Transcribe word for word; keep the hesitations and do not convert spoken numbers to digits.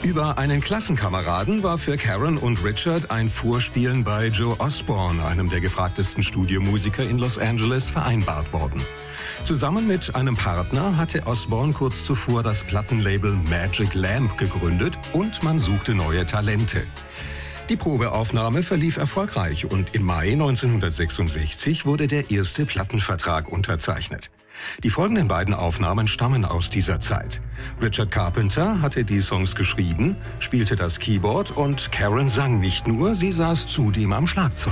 Über einen Klassenkameraden war für Karen und Richard ein Vorspielen bei Joe Osborne, einem der gefragtesten Studiomusiker in Los Angeles, vereinbart worden. Zusammen mit einem Partner hatte Osborne kurz zuvor das Plattenlabel Magic Lamp gegründet und man suchte neue Talente. Die Probeaufnahme verlief erfolgreich und im Mai neunzehnhundertsechsundsechzig wurde der erste Plattenvertrag unterzeichnet. Die folgenden beiden Aufnahmen stammen aus dieser Zeit. Richard Carpenter hatte die Songs geschrieben, spielte das Keyboard und Karen sang nicht nur, sie saß zudem am Schlagzeug.